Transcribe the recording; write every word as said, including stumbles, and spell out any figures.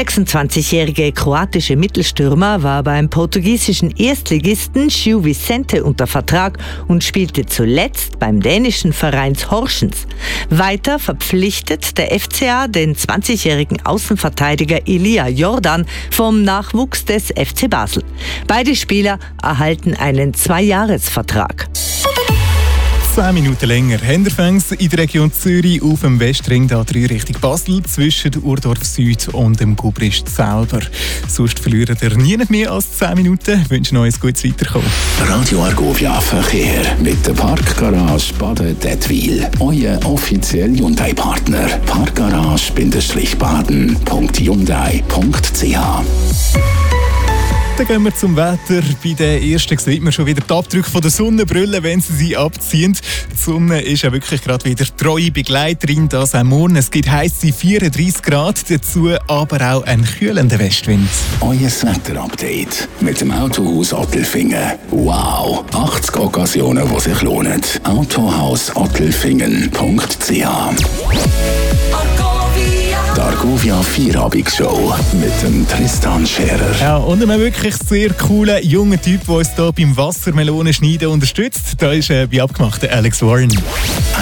sechsundzwanzigjährige kroatische Mittelstürmer war beim portugiesischen Erstligisten Gil Vicente unter Vertrag und spielte zuletzt beim dänischen Verein Horsens. Weiter verpflichtet der F C A den zwanzigjährigen Außenverteidiger Ilija Jordan vom Nachwuchs des F C Basel. Beide Spieler erhalten einen Zweijahresvertrag. Zehn Minuten länger. Händerfängs in der Region Zürich auf dem Westring A drei Richtung Basel zwischen Urdorf Süd und dem Gubrist selber. Sonst verlieren ihr nie mehr als zehn Minuten. Ich wünsche euch ein gutes Weiterkommen. Radio Argovia Verkehr mit der Parkgarage Baden-Dettwil. Euer offizieller Hyundai-Partner. Parkgarage-baden punkt hyundai punkt c h. Dann gehen wir zum Wetter. Bei den ersten sieht man schon wieder die Abdrücke von der Sonnenbrille, wenn sie sie abziehen. Die Sonne ist ja wirklich gerade wieder treue Begleiterin, das am Morgen. Es gibt heisse vierunddreissig Grad, dazu aber auch ein kühlender Westwind. Euer Wetterupdate mit dem Autohaus Ottelfingen. Wow, achtzig Occasionen, die sich lohnen. autohaus ottelfingen punkt c h. Die Argovia Vierabendshow mit dem Tristan Scherer. Ja, und einem wirklich sehr coolen jungen Typ, der uns hier beim Wassermelonenschneiden unterstützt. Da ist äh, wie abgemacht der Alex Warren.